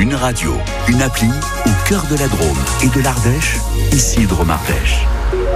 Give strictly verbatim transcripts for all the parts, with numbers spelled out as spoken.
Une radio, une appli au cœur de la Drôme et de l'Ardèche, ici Drôme Ardèche.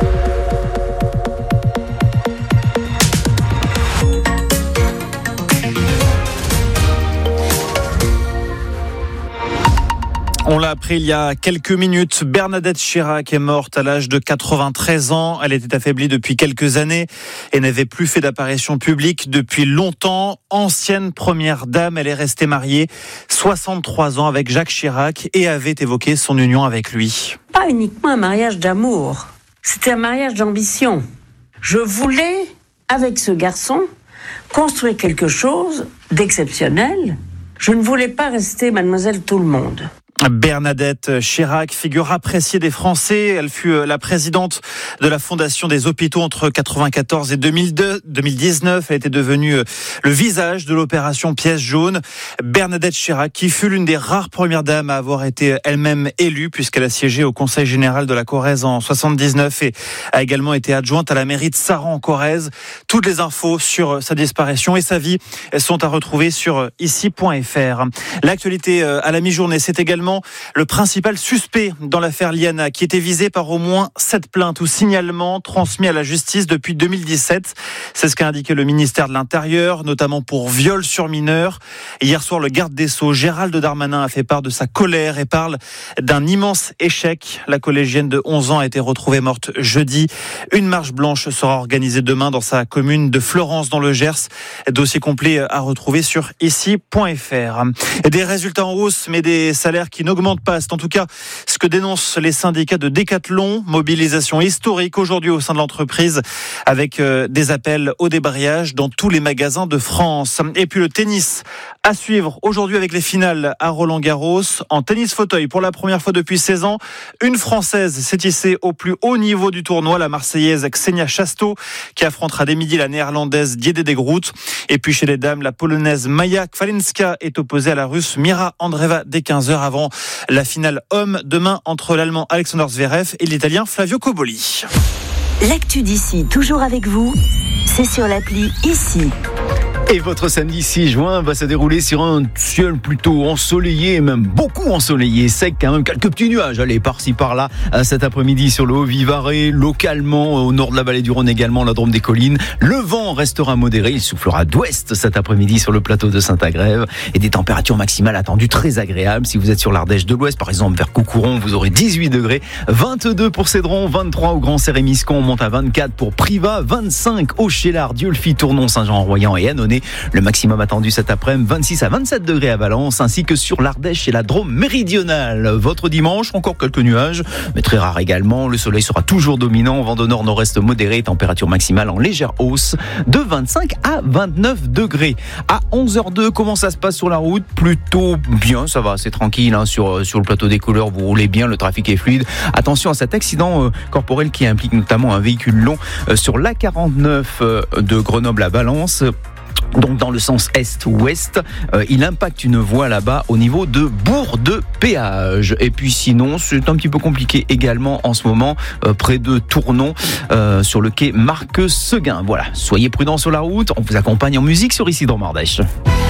On l'a appris il y a quelques minutes, Bernadette Chirac est morte à l'âge de quatre-vingt-treize ans. Elle était affaiblie depuis quelques années et n'avait plus fait d'apparition publique depuis longtemps. Ancienne première dame, elle est restée mariée soixante-trois ans avec Jacques Chirac et avait évoqué son union avec lui. Pas uniquement un mariage d'amour, c'était un mariage d'ambition. Je voulais, avec ce garçon, construire quelque chose d'exceptionnel. Je ne voulais pas rester mademoiselle tout le monde. Bernadette Chirac, figure appréciée des Français. Elle fut la présidente de la Fondation des hôpitaux entre quatre-vingt-quatorze et deux mille deux, deux mille dix-neuf. Elle était devenue le visage de l'opération Pièce jaune. Bernadette Chirac, qui fut l'une des rares premières dames à avoir été elle-même élue, puisqu'elle a siégé au Conseil général de la Corrèze en soixante-dix-neuf et a également été adjointe à la mairie de Saran en Corrèze. Toutes les infos sur sa disparition et sa vie sont à retrouver sur ici point f r. L'actualité à la mi-journée, c'est également le principal suspect dans l'affaire Liana, qui était visé par au moins sept plaintes ou signalements transmis à la justice depuis deux mille dix-sept. C'est ce qu'a indiqué le ministère de l'Intérieur, notamment pour viol sur mineur. Hier soir, le garde des Sceaux, Gérald Darmanin, a fait part de sa colère et parle d'un immense échec. La collégienne de onze ans a été retrouvée morte jeudi. Une marche blanche sera organisée demain dans sa commune de Florence, dans le Gers. Dossier complet à retrouver sur ici point f r. Des résultats en hausse, mais des salaires qui qui n'augmente pas. C'est en tout cas ce que dénoncent les syndicats de Decathlon. Mobilisation historique aujourd'hui au sein de l'entreprise avec des appels au débrayage dans tous les magasins de France. Et puis le tennis à suivre aujourd'hui avec les finales à Roland-Garros. En tennis fauteuil, pour la première fois depuis seize ans, une Française s'est hissée au plus haut niveau du tournoi, la Marseillaise Ksenia Chasteau, qui affrontera dès midi la Néerlandaise Diede de Groot. Et puis chez les dames, la Polonaise Maja Kwalinska est opposée à la Russe Mira Andreeva dès quinze heures avant la finale homme demain entre l'Allemand Alexander Zverev et l'Italien Flavio Cobolli. L'actu d'ici, toujours avec vous, c'est sur l'appli Ici. Et votre samedi six juin va se dérouler sur un ciel plutôt ensoleillé, même beaucoup ensoleillé, sec, quand même quelques petits nuages, allez, par-ci par-là, cet après-midi sur le Haut-Vivarais, localement au nord de la vallée du Rhône également, la Drôme des collines. Le vent restera modéré, il soufflera d'ouest cet après-midi sur le plateau de Saint-Agrève et des températures maximales attendues très agréables. Si vous êtes sur l'Ardèche de l'Ouest, par exemple vers Coucouron, vous aurez dix-huit degrés, vingt-deux pour Cédron, vingt-trois au Grand Cérémiscon, on monte à vingt-quatre pour Privas, vingt-cinq au Chélar, Dieulefit, Tournon, Saint-Jean-en-Royans et Annonay. Le maximum attendu cet après-midi, vingt-six à vingt-sept degrés à Valence, ainsi que sur l'Ardèche et la Drôme méridionale. Votre dimanche, encore quelques nuages, mais très rares également. Le soleil sera toujours dominant, vent de nord nord-est modéré, température maximale en légère hausse de vingt-cinq à vingt-neuf degrés. À onze heures deux, comment ça se passe sur la route? Plutôt bien, ça va, c'est tranquille, hein, sur, sur le plateau des couleurs, vous roulez bien, le trafic est fluide. Attention à cet accident euh, corporel qui implique notamment un véhicule long euh, sur l'A quarante-neuf euh, de Grenoble à Valence. Donc dans le sens est-ouest, euh, il impacte une voie là-bas au niveau de Bourg-de-Péage. Et puis sinon, c'est un petit peu compliqué également en ce moment, euh, près de Tournon, euh, sur le quai Marc-Seguin. Voilà, soyez prudents sur la route, on vous accompagne en musique sur ici Drôme Ardèche.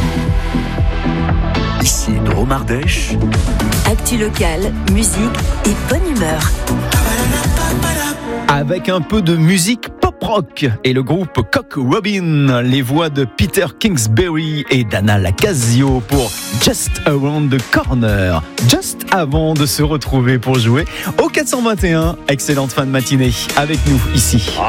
Ici Drôme Ardèche. Actu locale, musique et bonne humeur. Avec un peu de musique pop-rock et le groupe Cock Robin, les voix de Peter Kingsbury et Dana Lacasio pour Just Around the Corner. Juste avant de se retrouver pour jouer au quatre cent vingt et un. Excellente fin de matinée avec nous ici.